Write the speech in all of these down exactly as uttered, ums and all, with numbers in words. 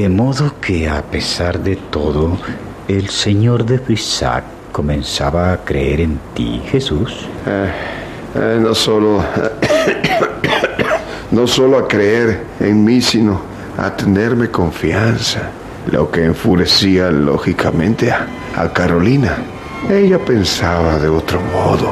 De modo que, a pesar de todo, el señor de Frisac comenzaba a creer en ti, Jesús. Eh, eh, no solo... no solo a creer en mí, sino a tenerme confianza. Lo que enfurecía, lógicamente, a, a Carolina. Ella pensaba de otro modo.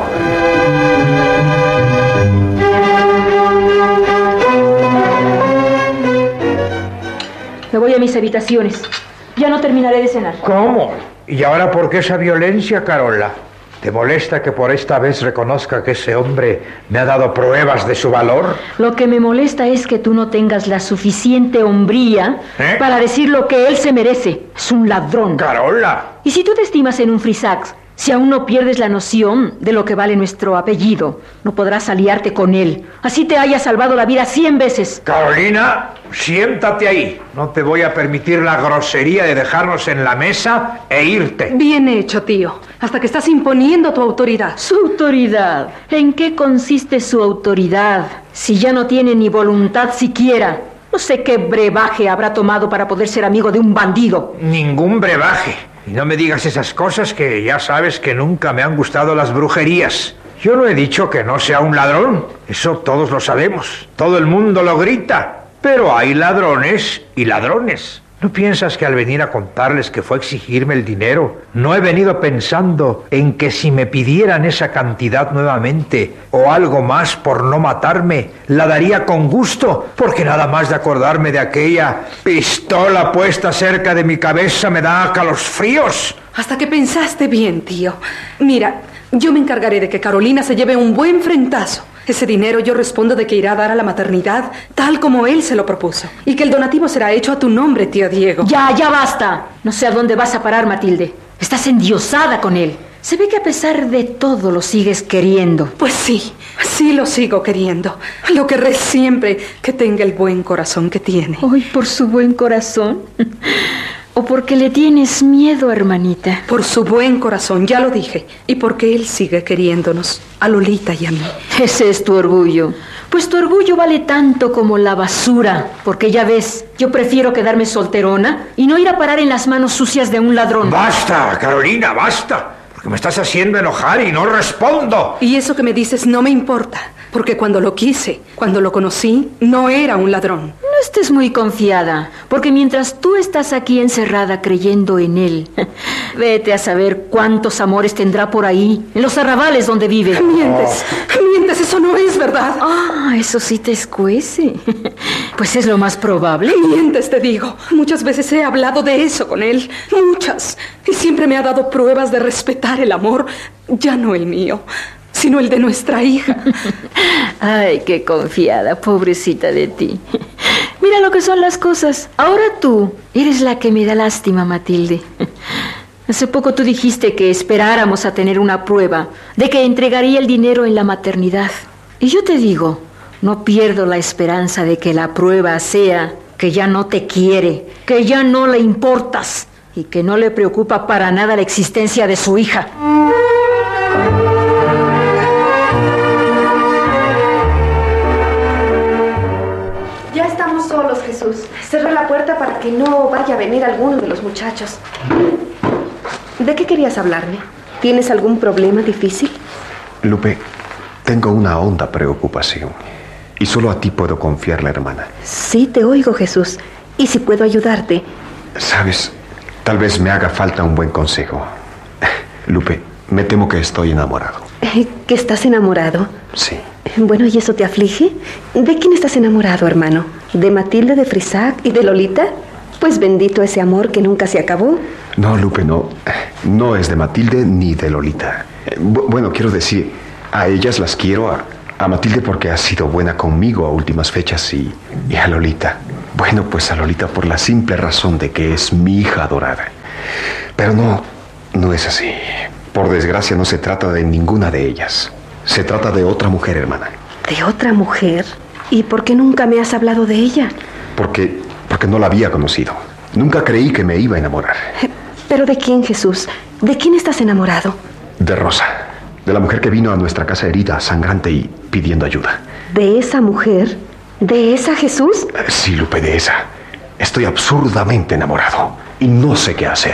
Me voy a mis habitaciones. Ya no terminaré de cenar. ¿Cómo? ¿Y ahora por qué esa violencia, Carola? ¿Te molesta que por esta vez reconozca que ese hombre me ha dado pruebas de su valor? Lo que me molesta es que tú no tengas la suficiente hombría ¿Eh? para decir lo que él se merece. Es un ladrón. ¡Carola! Y si tú te estimas en un Frisac, si aún no pierdes la noción de lo que vale nuestro apellido, no podrás aliarte con él. Así te haya salvado la vida cien veces. Carolina, siéntate ahí. No te voy a permitir la grosería de dejarnos en la mesa e irte. Bien hecho, tío. Hasta que estás imponiendo tu autoridad. ¿Su autoridad? ¿En qué consiste su autoridad? Si ya no tiene ni voluntad siquiera. No sé qué brebaje habrá tomado para poder ser amigo de un bandido. Ningún brebaje. Y no me digas esas cosas, que ya sabes que nunca me han gustado las brujerías. Yo no he dicho que no sea un ladrón. Eso todos lo sabemos. Todo el mundo lo grita. Pero hay ladrones y ladrones. ¿No piensas que al venir a contarles que fue a exigirme el dinero, no he venido pensando en que si me pidieran esa cantidad nuevamente o algo más por no matarme, la daría con gusto? Porque nada más de acordarme de aquella pistola puesta cerca de mi cabeza me da calosfríos. Hasta que pensaste bien, tío. Mira, yo me encargaré de que Carolina se lleve un buen frentazo. Ese dinero yo respondo de que irá a dar a la maternidad tal como él se lo propuso. Y que el donativo será hecho a tu nombre, tío Diego. Ya, ya basta. No sé a dónde vas a parar, Matilde. Estás endiosada con él. Se ve que a pesar de todo lo sigues queriendo. Pues sí, sí lo sigo queriendo. Lo querré siempre que tenga el buen corazón que tiene. Ay, por su buen corazón. ¿O porque le tienes miedo, hermanita? Por su buen corazón, ya lo dije. Y porque él sigue queriéndonos, a Lolita y a mí. Ese es tu orgullo. Pues tu orgullo vale tanto como la basura. Porque ya ves, yo prefiero quedarme solterona y no ir a parar en las manos sucias de un ladrón. ¡Basta, Carolina, basta! Porque me estás haciendo enojar y no respondo. Y eso que me dices no me importa. Porque cuando lo quise, cuando lo conocí, no era un ladrón. No estés muy confiada, porque mientras tú estás aquí encerrada creyendo en él, vete a saber cuántos amores tendrá por ahí, en los arrabales donde vive. Mientes, oh. mientes, eso no es verdad. Ah, eso sí te escuece. Pues es lo más probable. Mientes, te digo. Muchas veces he hablado de eso con él, muchas. Y siempre me ha dado pruebas de respetar el amor, ya no el mío, sino el de nuestra hija. Ay, qué confiada, pobrecita de ti. Mira lo que son las cosas. Ahora tú eres la que me da lástima, Matilde. Hace poco tú dijiste que esperáramos a tener una prueba de que entregaría el dinero en la maternidad. Y yo te digo, no pierdo la esperanza de que la prueba sea que ya no te quiere, que ya no le importas y que no le preocupa para nada la existencia de su hija. Solos, Jesús. Cerré la puerta para que no vaya a venir alguno de los muchachos. ¿De qué querías hablarme? ¿Tienes algún problema difícil? Lupe, tengo una honda preocupación. Y solo a ti puedo confiarla, hermana. Sí, te oigo, Jesús. ¿Y si puedo ayudarte? Sabes, tal vez me haga falta un buen consejo. Lupe, me temo que estoy enamorado. ¿Que estás enamorado? Sí. Bueno, ¿y eso te aflige? ¿De quién estás enamorado, hermano? ¿De Matilde de Frisac y de Lolita? Pues bendito ese amor que nunca se acabó. No, Lupe, no. No es de Matilde ni de Lolita. Bueno, quiero decir, a ellas las quiero, a, a Matilde porque ha sido buena conmigo a últimas fechas y, y a Lolita. Bueno, pues a Lolita por la simple razón de que es mi hija adorada. Pero no, no es así. Por desgracia no se trata de ninguna de ellas. Se trata de otra mujer, hermana. ¿De otra mujer? ¿Y por qué nunca me has hablado de ella? Porque, porque no la había conocido. Nunca creí que me iba a enamorar. ¿Pero de quién, Jesús? ¿De quién estás enamorado? De Rosa. De la mujer que vino a nuestra casa herida, sangrante y pidiendo ayuda. ¿De esa mujer? ¿De esa, Jesús? Sí, Lupe, de esa. Estoy absurdamente enamorado y no sé qué hacer.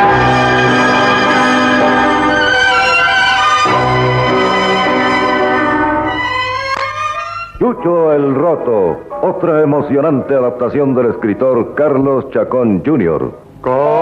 Chucho el Roto, otra emocionante adaptación del escritor Carlos Chacón junior Con